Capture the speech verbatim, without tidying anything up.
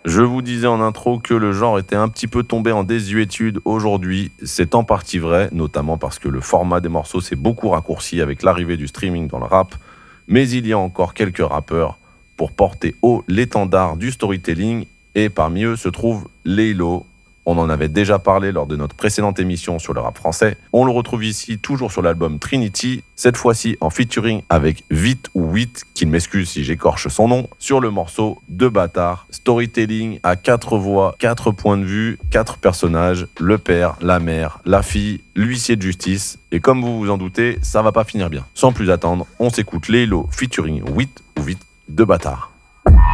Je vous disais en intro que le genre était un petit peu tombé en désuétude aujourd'hui. C'est en partie vrai, notamment parce que le format des morceaux s'est beaucoup raccourci avec l'arrivée du streaming dans le rap. Mais il y a encore quelques rappeurs pour porter haut l'étendard du storytelling et parmi eux se trouve Laylo. On en avait déjà parlé lors de notre précédente émission sur le rap français. On le retrouve ici toujours sur l'album Trinity, cette fois-ci en featuring avec Vite ou Huit, qu'il m'excuse si j'écorche son nom, sur le morceau De Bâtard. Storytelling à quatre voix, quatre points de vue, quatre personnages, le père, la mère, la fille, l'huissier de justice. Et comme vous vous en doutez, ça va pas finir bien. Sans plus attendre, on s'écoute Laylo featuring Huit ou Vite, De Bâtard.